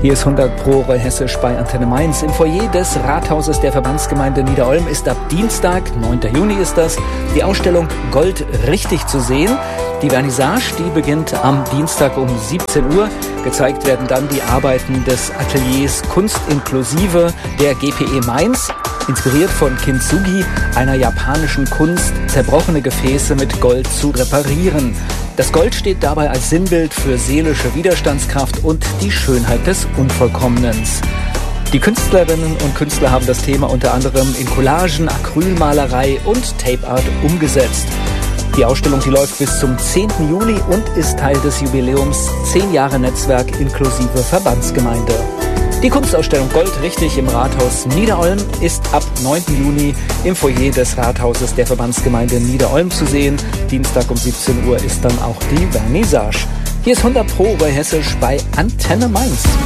Hier ist 100 Pro Hessisch bei Antenne Mainz. Im Foyer des Rathauses der Verbandsgemeinde Niederolm ist ab Dienstag, 9. Juni ist das, die Ausstellung Gold richtig zu sehen. Die Vernissage, die beginnt am Dienstag um 17 Uhr. Gezeigt werden dann die Arbeiten des Ateliers Kunst inklusive der GPE Mainz. Inspiriert von Kintsugi, einer japanischen Kunst, zerbrochene Gefäße mit Gold zu reparieren. Das Gold steht dabei als Sinnbild für seelische Widerstandskraft und die Schönheit des Unvollkommenens. Die Künstlerinnen und Künstler haben das Thema unter anderem in Collagen, Acrylmalerei und Tape Art umgesetzt. Die Ausstellung, die läuft bis zum 10. Juli und ist Teil des Jubiläums 10 Jahre Netzwerk inklusive Verbandsgemeinde. Die Kunstausstellung Gold richtig im Rathaus Niederolm ist ab 9. Juni im Foyer des Rathauses der Verbandsgemeinde Niederolm zu sehen. Dienstag um 17 Uhr ist dann auch die Vernissage. Hier ist 100 Pro Hessisch bei Antenne Mainz.